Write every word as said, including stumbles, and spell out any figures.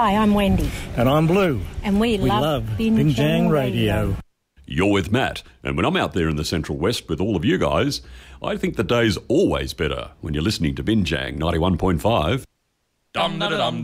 Hi, I'm Wendy. And I'm Blue. And we, we love, love Binjang, Binjang Radio. Radio. You're with Matt, and when I'm out there in the Central West with all of you guys, I think the day's always better when you're listening to Binjang ninety-one point five. Dum da dum.